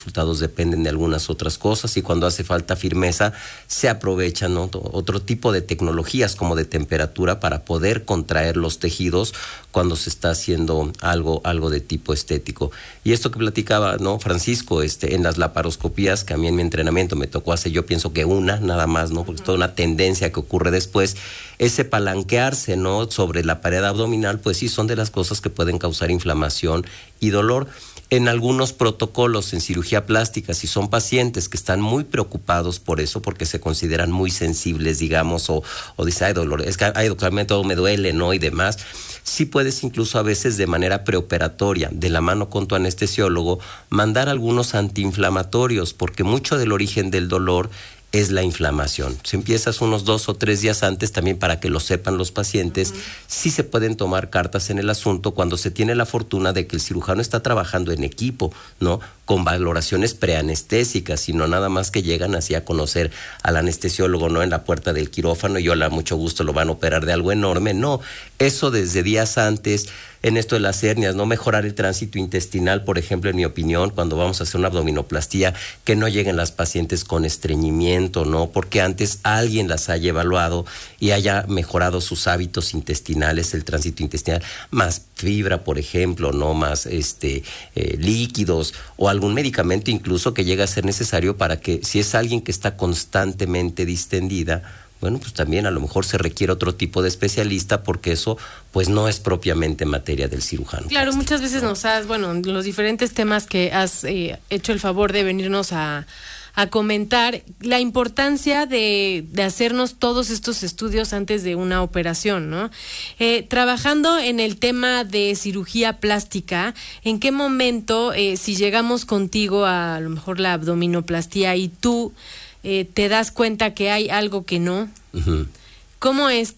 resultados dependen de algunas otras cosas, y cuando hace falta firmeza se aprovechan, ¿no?, otro tipo de tecnologías como de temperatura para poder contraer los tejidos cuando se está haciendo algo de tipo estético. Y esto que platicaba, ¿no?, Francisco, en las laparoscopías, que a mí en mi entrenamiento me tocó hacer, yo pienso que una nada más, ¿no?, porque es toda una tendencia que ocurre después, ese palanquearse, ¿no?, sobre la pared abdominal, pues sí son de las cosas que pueden causar inflamación y dolor. En algunos protocolos en cirugía plástica, si son pacientes que están muy preocupados por eso, porque se consideran muy sensibles, digamos, o dicen, ay, dolor, es que ay, doctor, todo me duele, ¿no?, y demás, sí puedes incluso a veces de manera preoperatoria, de la mano con tu anestesiólogo, mandar algunos antiinflamatorios, porque mucho del origen del dolor es la inflamación. Si empiezas unos 2 o 3 días antes, también para que lo sepan los pacientes, sí se pueden tomar cartas en el asunto cuando se tiene la fortuna de que el cirujano está trabajando en equipo, ¿no?, con valoraciones preanestésicas, sino nada más que llegan así a conocer al anestesiólogo, ¿no?, en la puerta del quirófano, y hola, mucho gusto, lo van a operar de algo enorme. No, eso desde días antes. En esto de las hernias, no mejorar el tránsito intestinal, por ejemplo, en mi opinión, cuando vamos a hacer una abdominoplastía, que no lleguen las pacientes con estreñimiento, ¿no?, porque antes alguien las haya evaluado y haya mejorado sus hábitos intestinales, el tránsito intestinal, más fibra, por ejemplo, ¿no?, más líquidos, o algún medicamento incluso que llegue a ser necesario para que, si es alguien que está constantemente distendida, bueno, pues también a lo mejor se requiere otro tipo de especialista, porque eso pues no es propiamente materia del cirujano. Claro, plástico, muchas veces nos has, los diferentes temas que has hecho el favor de venirnos a comentar, la importancia de hacernos todos estos estudios antes de una operación, ¿no? Trabajando en el tema de cirugía plástica, ¿en qué momento, si llegamos contigo a lo mejor la abdominoplastía y tú te das cuenta que hay algo que no? Uh-huh. ¿Cómo es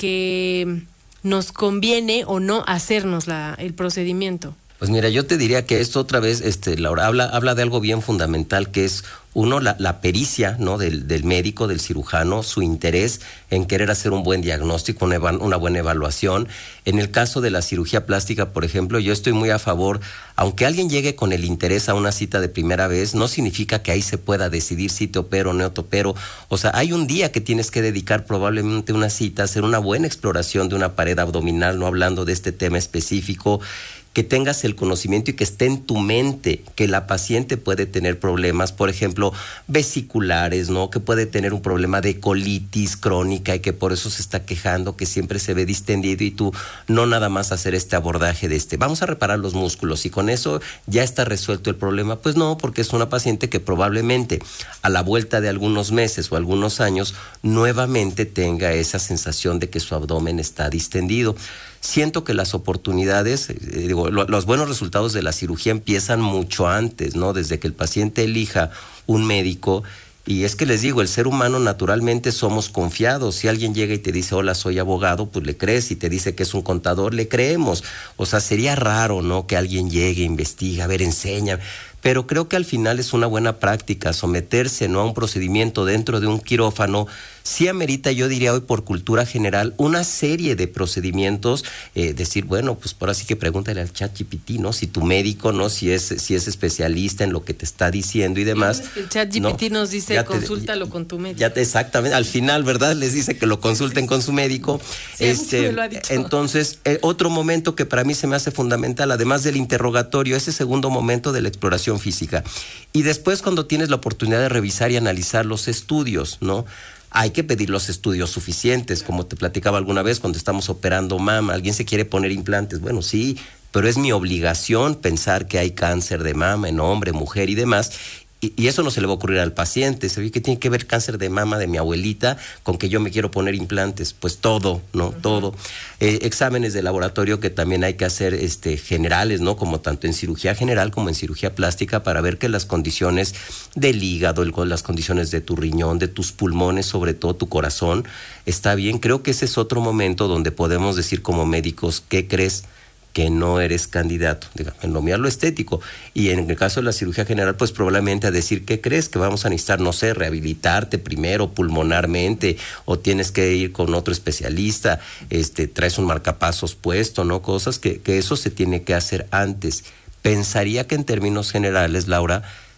que nos conviene o no hacernos el procedimiento? Pues mira, yo te diría que esto otra vez, Laura, habla de algo bien fundamental, que es uno, la pericia, ¿no?, del médico, del cirujano, su interés en querer hacer un buen diagnóstico, una buena evaluación. En el caso de la cirugía plástica, por ejemplo, yo estoy muy a favor, aunque alguien llegue con el interés a una cita de primera vez, no significa que ahí se pueda decidir si te opero o no te opero. O sea, hay un día que tienes que dedicar probablemente una cita, hacer una buena exploración de una pared abdominal, no hablando de este tema específico, que tengas el conocimiento y que esté en tu mente que la paciente puede tener problemas, por ejemplo, vesiculares, ¿no?, que puede tener un problema de colitis crónica y que por eso se está quejando, que siempre se ve distendido, y tú no nada más hacer este abordaje de vamos a reparar los músculos y con eso ya está resuelto el problema. Pues no, porque es una paciente que probablemente a la vuelta de algunos meses o algunos años nuevamente tenga esa sensación de que su abdomen está distendido. Siento que las oportunidades, los buenos resultados de la cirugía empiezan mucho antes, ¿no?, desde que el paciente elija un médico. Y es que les digo, el ser humano naturalmente somos confiados. Si alguien llega y te dice, hola, soy abogado, pues le crees. Si te dice que es un contador, le creemos. O sea, sería raro, ¿no?, que alguien llegue, investiga, a ver, enseña. Pero creo que al final es una buena práctica someterse, ¿no?, a un procedimiento dentro de un quirófano. Sí amerita, yo diría hoy por cultura general, una serie de procedimientos, decir, bueno, pues por así que pregúntale al ChatGPT, ¿no?, si tu médico, ¿no?, si es especialista en lo que te está diciendo y demás. El ChatGPT, ¿no?, nos dice, consúltalo con tu médico. Exactamente, al final, ¿verdad?, les dice que lo consulten con su médico. Sí, me lo ha dicho. Entonces, otro momento que para mí se me hace fundamental, además del interrogatorio, ese segundo momento de la exploración física. Y después, cuando tienes la oportunidad de revisar y analizar los estudios, ¿no?, hay que pedir los estudios suficientes, como te platicaba alguna vez cuando estamos operando mama. Alguien se quiere poner implantes, bueno, sí, pero es mi obligación pensar que hay cáncer de mama en hombre, mujer y demás. Y eso no se le va a ocurrir al paciente. ¿Se ve que tiene que ver cáncer de mama de mi abuelita con que yo me quiero poner implantes? Pues todo, ¿no? Uh-huh. Todo. Exámenes de laboratorio que también hay que hacer generales, ¿no?, como tanto en cirugía general como en cirugía plástica, para ver que las condiciones del hígado, las condiciones de tu riñón, de tus pulmones, sobre todo tu corazón, está bien. Creo que ese es otro momento donde podemos decir como médicos, ¿qué crees? Que no eres candidato, digamos, en lo mío, lo estético. Y en el caso de la cirugía general, pues probablemente a decir, ¿qué crees? Que vamos a necesitar, no sé, rehabilitarte primero pulmonarmente, o tienes que ir con otro especialista, traes un marcapasos puesto, ¿no? Cosas que eso se tiene que hacer antes. Pensaría que en términos generales, Laura,